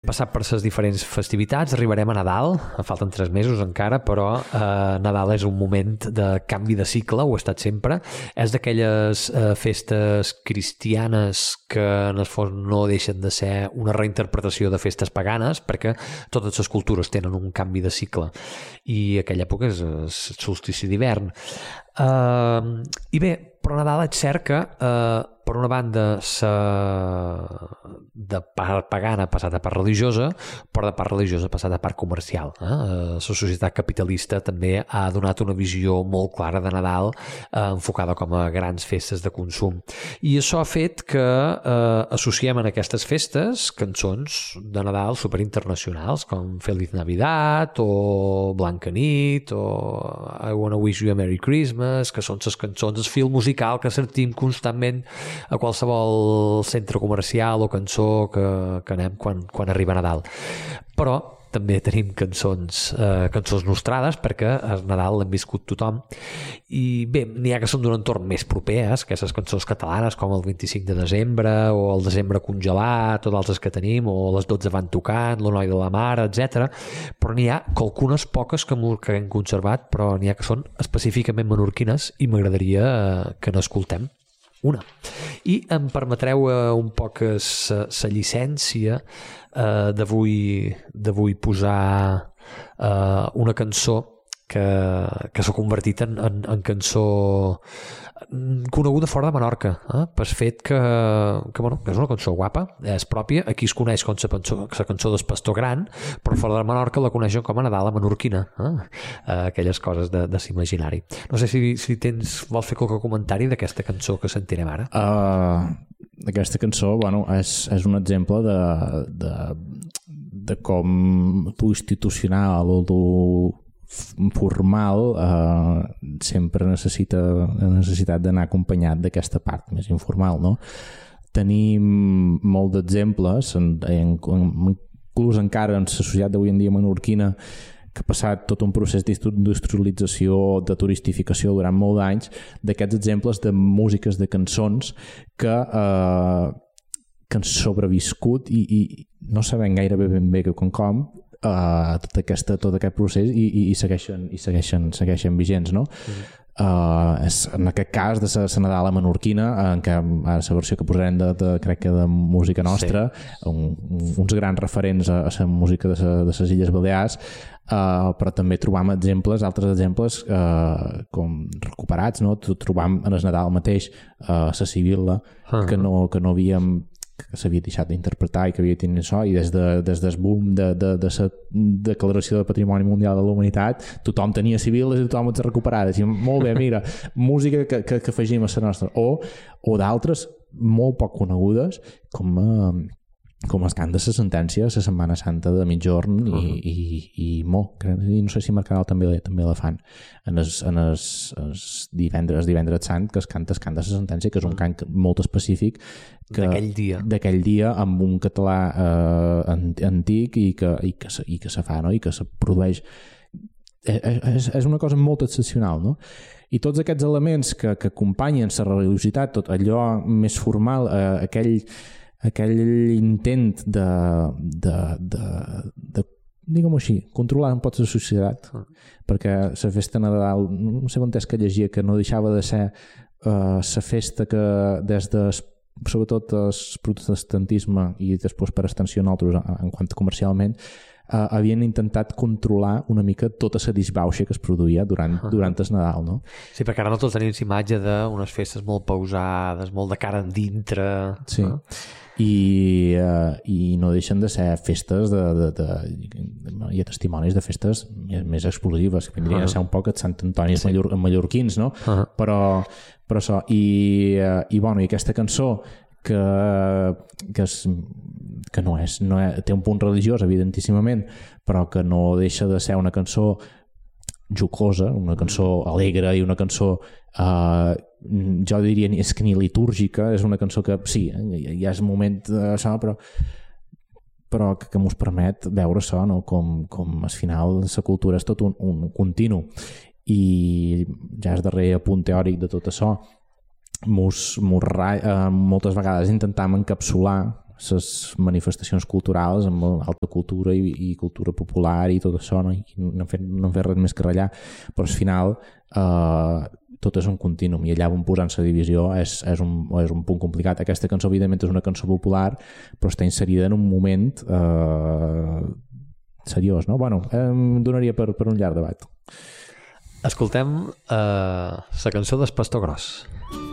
passat per les diferents festivitats, arribarem a Nadal, falten 3 mesos encara, però Nadal és un moment de canvi de cicle, ho ha estat sempre. És d'aquelles festes cristianes que en el fons no deixen de ser una reinterpretació de festes paganes, perquè totes les cultures tenen un canvi de cicle, i aquella època és el solstici d'hivern. I bé, però Nadal és cert que per una banda de part pagana ha passat a part religiosa, però de part religiosa ha passat a part comercial. La societat capitalista també ha donat una visió molt clara de Nadal, enfocada com a grans festes de consum, i això ha fet que associem en aquestes festes cançons de Nadal superinternacionals com Feliz Navidad o Blanca Nit o I Wanna Wish You a Merry Christmas, que són les cançons, el fil musical que sentim constantment a qualsevol centre comercial o cançó que anem quan arriba Nadal. Però també tenim cançons nostrades, perquè el Nadal l'hem viscut tothom, i bé, n'hi ha que són d'un entorn més proper, aquestes cançons catalanes com el 25 de desembre o el Desembre congelat o d'altres que tenim, o les 12 van tocant, l'O Noi de la Mar, etc. Però n'hi ha algunes poques que hem conservat, però n'hi ha que són específicament menorquines i m'agradaria que n'escoltem una. I em permetreu un poc la llicència d'avui posar una cançó que s'ha convertit en cançó coneguda fora de Menorca, pel fet que és una cançó guapa, és pròpia, aquí es coneix com la cançó del Pastor Gran, però fora de Menorca la coneixen com a Nadal a menorquina, aquelles coses de l'imaginari. No sé si vols fer qualque comentari d'aquesta cançó que sentirem ara. Aquesta cançó, és un exemple de com tu institucional o tu formal sempre necessitat d'anar acompanyat d'aquesta part més informal, no? Tenim molt d'exemples, inclús encara en la societat d'avui en dia menorquina, que ha passat tot un procés d'industrialització, de turistificació durant molts anys, d'aquests exemples de músiques, de cançons que han sobreviscut i no sabem gairebé ben bé com tot aquest procés i segueixen vigents, no? En aquest cas de la Nadala menorquina, en què la versió que posarem crec que de música nostra, uns grans referents a la música de les Illes Balears, però també trobam altres exemples com recuperats, no? Trobam en el Nadal mateix la Sibil·la, que no havíem, que s'havia deixat d'interpretar i que havia tingut això, i des del boom de la declaració de Patrimoni Mundial de la Humanitat tothom tenia Sibil·les i tothom les recuperava. Decíem, molt bé, mira, música que afegim a la nostra, o d'altres molt poc conegudes com el cant de la sentència, la Setmana Santa de Migjorn i no sé si Mercadal també la fan en el divendres sant, que es canta el cant de la sentència, que és un cant molt específic d'aquell dia amb un català antic i que se fa, no? I que se produeix. És una cosa molt excepcional, no? I tots aquests elements que acompanyen la religiositat, tot allò més formal, aquell intent de diguem-ho així, controlar un poc la societat, perquè la festa de Nadal, no sé on és que llegia, que no deixava de ser la festa que des de sobretot el protestantisme i després per extensió nosaltres en quant comercialment havien intentat controlar una mica tota la disbauxa que es produïa durant el Nadal, no? Sí, perquè ara nosaltres tenim imatge d'unes festes molt pausades, molt de cara endintre. Sí, i no deixen de ser festes hi ha testimonis de festes més explosives, que vindrien a ser un poc els Sant Antonis mallorquins, no? Però això, i aquesta cançó que no té un punt religiós, evidentíssimament, però que no deixa de ser una cançó jocosa, una cançó alegre i una cançó jo diria és que ni litúrgica, és una cançó que sí, hi ha un moment això, però que mos permet veure això, no? Com al final la cultura és tot un continu, i ja és darrer apunt teòric de tot això, moltes vegades intentam encapsular les manifestacions culturals amb alta cultura i cultura popular i tot això, no? I no han fet res més que ratllar, però al final tot és un continuum i allà on posant-se divisió és un punt complicat. Aquesta cançó evidentment és una cançó popular però està inserida en un moment seriós, no? Bueno, em donaria per un llarg debat. Escoltem la cançó del Pastor Gros.